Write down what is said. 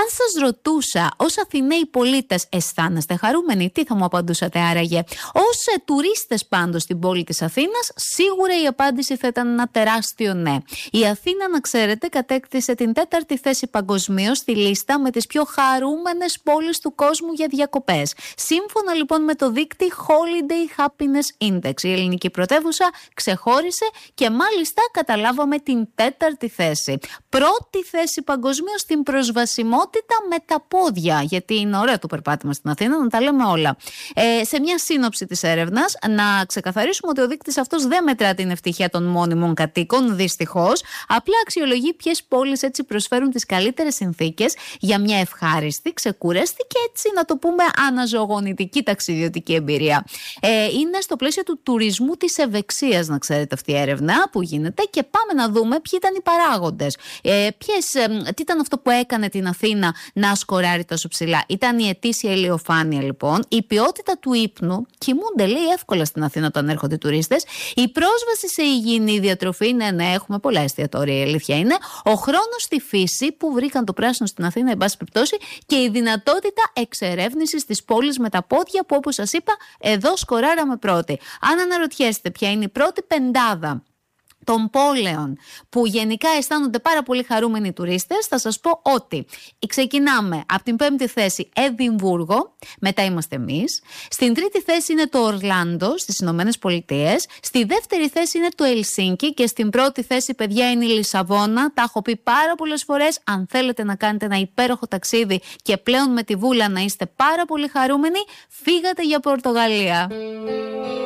σας ρωτούσα, ως Αθηναίοι πολίτες, αισθάνεστε χαρούμενοι? Τι θα μου απαντούσατε άραγε? Ως τουρίστες πάντως στην πόλη της Αθήνας, σίγουρα η απάντηση θα ήταν ένα τεράστιο ναι. Η Αθήνα, να ξέρετε, κατέκτησε την 4η θέση παγκοσμίως στη λίστα με τις πιο χαρούμενες πόλεις του κόσμου για διακοπές. Σύμφωνα λοιπόν με το δείκτη Holiday Happiness Index, η ελληνική πρωτεύουσα ξεχώρισε και μάλιστα καταλάβαμε την 4η θέση. Πρώτη θέση παγκοσμίως στην προσβασιμότητα με τα πόδια, γιατί είναι ωραίο το περπάτημα στην Αθήνα, να τα λέμε όλα. Σε μια σύνοψη της έρευνας, να ξεκαθαρίσουμε ότι ο δείκτης αυτός δεν μετρά την ευτυχία των μόνιμων κατοίκων, δυστυχώς. Απλά αξιολογεί ποιες πόλεις έτσι προσφέρουν τις καλύτερες συνθήκες για μια ευχάριστη, ξεκούραστη και έτσι να το πούμε αναζωογονητική ταξιδιωτική εμπειρία. Είναι στο πλαίσιο του τουρισμού της ευεξίας, να ξέρετε, αυτή η έρευνα που γίνεται, και πάμε να δούμε ποιοι ήταν οι παράγοντες. Τι ήταν αυτό που έκανε την Αθήνα να σκοράρει τόσο ψηλά? Ήταν η ετήσια ηλιοφάνεια λοιπόν, η ποιότητα του ύπνου, κοιμούνται λέει εύκολα στην Αθήνα όταν έρχονται οι τουρίστες, η πρόσβαση σε υγιεινή διατροφή, ναι, έχουμε πολλά εστιατόρια, η αλήθεια είναι, ο χρόνος στη φύση που βρήκαν το πράσινο στην Αθήνα, εν πάση περιπτώσει, και η δυνατότητα εξερεύνησης της πόλης με τα πόδια, που όπως σας είπα, εδώ σκοράραμε πρώτη. Αν αναρωτιέστε ποια είναι η πρώτη πεντάδα των πόλεων που γενικά αισθάνονται πάρα πολύ χαρούμενοι οι τουρίστες, θα σας πω ότι ξεκινάμε από την 5η θέση Εδιμβούργο, μετά είμαστε εμείς. Στην 3η θέση είναι το Ορλάντο στις Ηνωμένες Πολιτείες. Στη 2η θέση είναι το Ελσίνκι και στην 1η θέση, παιδιά, είναι η Λισαβόνα. Τα έχω πει πάρα πολλές φορές. Αν θέλετε να κάνετε ένα υπέροχο ταξίδι και πλέον με τη βούλα να είστε πάρα πολύ χαρούμενοι, φύγατε για Πορτογαλία.